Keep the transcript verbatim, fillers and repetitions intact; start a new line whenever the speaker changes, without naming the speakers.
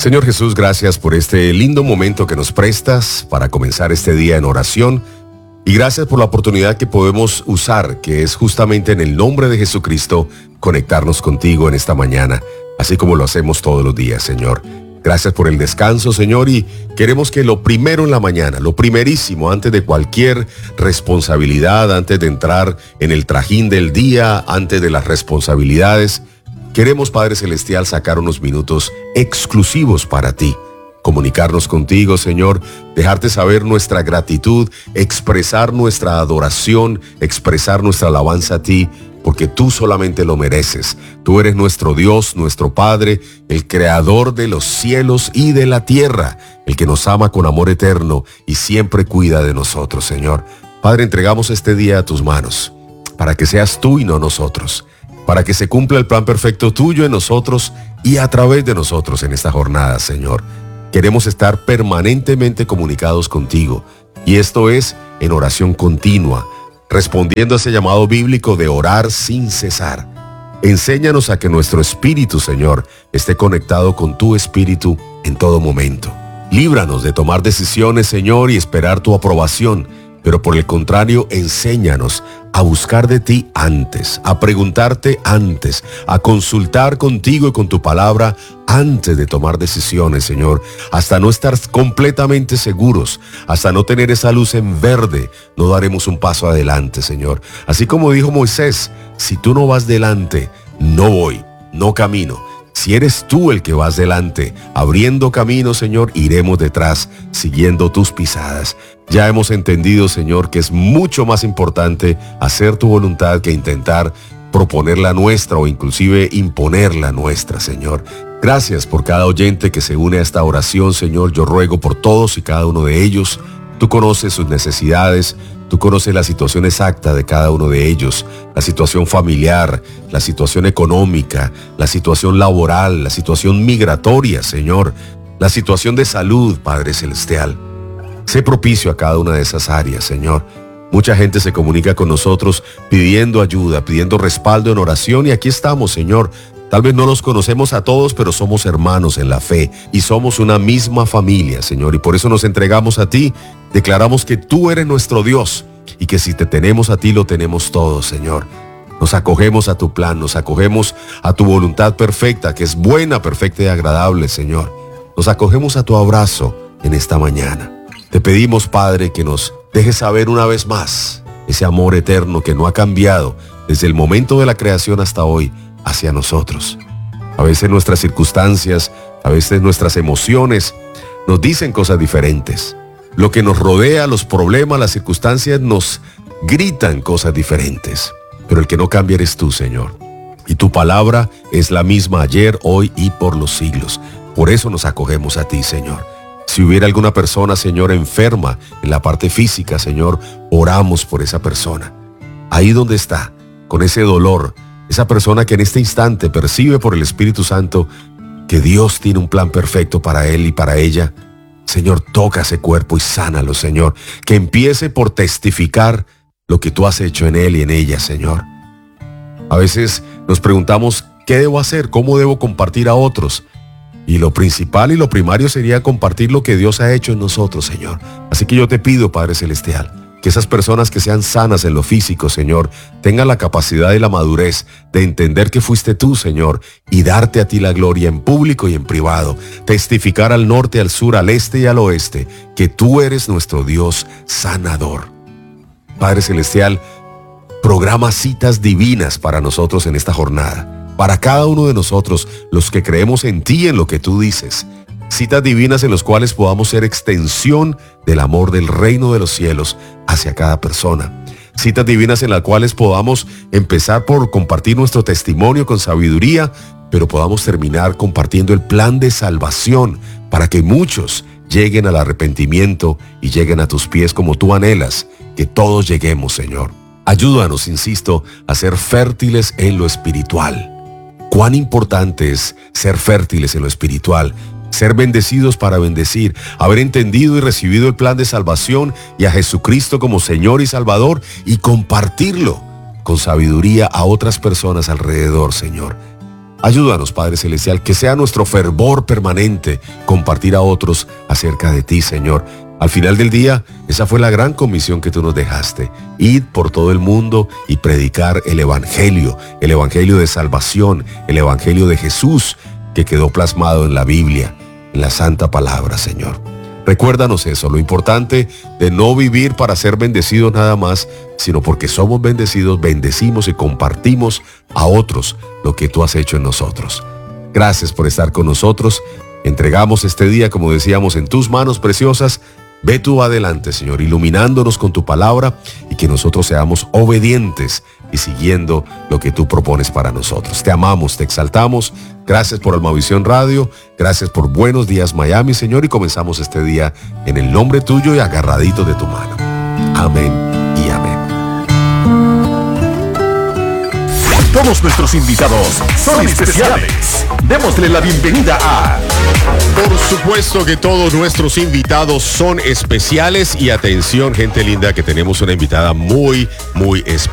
Señor Jesús, gracias por este lindo momento que nos prestas para comenzar este día en oración. Y gracias por la oportunidad que podemos usar, que es justamente en el nombre de Jesucristo, conectarnos contigo en esta mañana, así como lo hacemos todos los días, Señor. Gracias por el descanso, Señor, y queremos que lo primero en la mañana, lo primerísimo, antes de cualquier responsabilidad, antes de entrar en el trajín del día, antes de las responsabilidades, queremos, Padre Celestial, sacar unos minutos exclusivos para ti. Comunicarnos contigo, Señor, dejarte saber nuestra gratitud, expresar nuestra adoración, expresar nuestra alabanza a ti, porque tú solamente lo mereces. Tú eres nuestro Dios, nuestro Padre, el creador de los cielos y de la tierra, el que nos ama con amor eterno y siempre cuida de nosotros, Señor. Padre, entregamos este día a tus manos, para que seas tú y no nosotros, para que se cumpla el plan perfecto tuyo en nosotros y a través de nosotros en esta jornada, Señor. Queremos estar permanentemente comunicados contigo, y esto es en oración continua, respondiendo a ese llamado bíblico de orar sin cesar. Enséñanos a que nuestro espíritu, Señor, esté conectado con tu espíritu en todo momento. Líbranos de tomar decisiones, Señor, y esperar tu aprobación, pero por el contrario, enséñanos a buscar de ti antes, a preguntarte antes, a consultar contigo y con tu palabra antes de tomar decisiones, Señor, hasta no estar completamente seguros, hasta no tener esa luz en verde, no daremos un paso adelante, Señor. Así como dijo Moisés, si tú no vas delante, no voy, no camino. Si eres tú el que vas delante, abriendo camino, Señor, iremos detrás, siguiendo tus pisadas. Ya hemos entendido, Señor, que es mucho más importante hacer tu voluntad que intentar proponer la nuestra o inclusive imponer la nuestra, Señor. Gracias por cada oyente que se une a esta oración, Señor. Yo ruego por todos y cada uno de ellos. Tú conoces sus necesidades, tú conoces la situación exacta de cada uno de ellos, la situación familiar, la situación económica, la situación laboral, la situación migratoria, Señor, la situación de salud, Padre Celestial. Sé propicio a cada una de esas áreas, Señor. Mucha gente se comunica con nosotros pidiendo ayuda, pidiendo respaldo en oración, y aquí estamos, Señor. Tal vez no los conocemos a todos, pero somos hermanos en la fe y somos una misma familia, Señor, y por eso nos entregamos a ti. Declaramos que tú eres nuestro Dios y que si te tenemos a ti, lo tenemos todo, Señor. Nos acogemos a tu plan, nos acogemos a tu voluntad perfecta, que es buena, perfecta y agradable, Señor. Nos acogemos a tu abrazo en esta mañana. Te pedimos, Padre, que nos dejes saber una vez más ese amor eterno que no ha cambiado desde el momento de la creación hasta hoy hacia nosotros. A veces nuestras circunstancias, a veces nuestras emociones nos dicen cosas diferentes. Lo que nos rodea, los problemas, las circunstancias nos gritan cosas diferentes. Pero el que no cambia eres tú, Señor. Y tu palabra es la misma ayer, hoy y por los siglos. Por eso nos acogemos a ti, Señor. Si hubiera alguna persona, Señor, enferma en la parte física, Señor, oramos por esa persona. Ahí donde está, con ese dolor, esa persona que en este instante percibe por el Espíritu Santo que Dios tiene un plan perfecto para él y para ella. Señor, toca ese cuerpo y sánalo, Señor. Que empiece por testificar lo que tú has hecho en él y en ella, Señor. A veces nos preguntamos, ¿qué debo hacer? ¿Cómo debo compartir a otros? Y lo principal y lo primario sería compartir lo que Dios ha hecho en nosotros, Señor. Así que yo te pido, Padre Celestial, que esas personas que sean sanas en lo físico, Señor, tengan la capacidad y la madurez de entender que fuiste tú, Señor, y darte a ti la gloria en público y en privado. Testificar al norte, al sur, al este y al oeste, que tú eres nuestro Dios sanador. Padre Celestial, programa citas divinas para nosotros en esta jornada. Para cada uno de nosotros, los que creemos en ti y en lo que tú dices. Citas divinas en las cuales podamos ser extensión del amor del reino de los cielos hacia cada persona. Citas divinas en las cuales podamos empezar por compartir nuestro testimonio con sabiduría, pero podamos terminar compartiendo el plan de salvación para que muchos lleguen al arrepentimiento y lleguen a tus pies como tú anhelas que todos lleguemos, Señor. Ayúdanos, insisto, a ser fértiles en lo espiritual. Cuán importante es ser fértiles en lo espiritual, ser bendecidos para bendecir, haber entendido y recibido el plan de salvación y a Jesucristo como Señor y Salvador y compartirlo con sabiduría a otras personas alrededor, Señor. Ayúdanos, Padre Celestial, que sea nuestro fervor permanente compartir a otros acerca de ti, Señor. Al final del día, esa fue la gran comisión que tú nos dejaste. Ir por todo el mundo y predicar el Evangelio, el Evangelio de salvación, el Evangelio de Jesús que quedó plasmado en la Biblia, en la Santa Palabra, Señor. Recuérdanos eso, lo importante de no vivir para ser bendecidos nada más, sino porque somos bendecidos, bendecimos y compartimos a otros lo que tú has hecho en nosotros. Gracias por estar con nosotros. Entregamos este día, como decíamos, en tus manos preciosas. Ve tú adelante, Señor, iluminándonos con tu palabra y que nosotros seamos obedientes y siguiendo lo que tú propones para nosotros. Te amamos, te exaltamos. Gracias por Almavisión Radio. Gracias por Buenos Días Miami, Señor. Y comenzamos este día en el nombre tuyo y agarradito de tu mano. Amén y amén.
Todos nuestros invitados son especiales. Démosle la bienvenida a...
Por supuesto que todos nuestros invitados son especiales y atención, gente linda, que tenemos una invitada muy, muy especial.